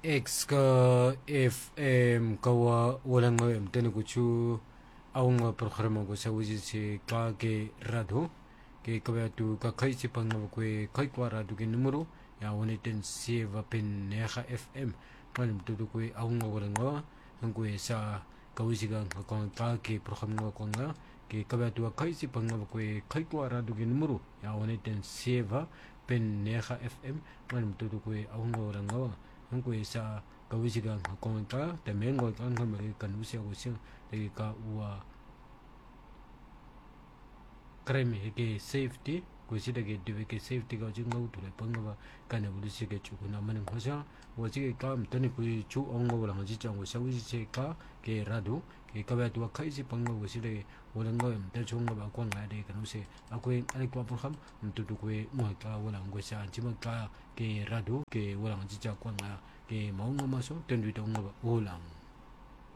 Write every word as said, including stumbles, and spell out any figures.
X ka F M kawa walang ng tani ko chu awang programa ko sa wisi si ka ke rado ke kaya tu ka kai si pang ko kai kwa rado ke numero ya woni ten sieva pen neha F M palim tu ko awang walang ng ko sa kawisi ka ka ka ke programa ko nga ke kaya tu kai si pang ko kai kwa rado ke numero ya woni ten sieva pen neha F M palim tu ko awang walang 한국에서 가위지가 공원가 때문에 거 강하면 간우시하고 신 되니까 우와 그러면 이게 세이프티 고시되게 되게 세이프티가 지금 너도래 방어가 간에 우리시게 주고 남는 거죠 뭐지 감 때문에 그주 엉거랑 진짜 뭐 샤우지체가 게라도 게 가봐도 카이지 방어 고시되 오는 거 대충 거 바꿔 놔야 돼 간우시 아고 아니 거 프로그램 두두고에 뭐가 오는 거지 아니면 가 게라도 게 오랑 진짜 꽝아 게 마음 마서 던지던 거 오랑